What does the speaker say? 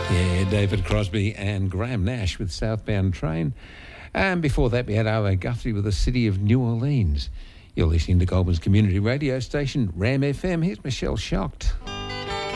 Yeah, David Crosby and Graham Nash with Southbound Train. And before that, we had R.A. Guthrie with the City of New Orleans. You're listening to Goulburn's community radio station, Ram FM. Here's Michelle Shocked.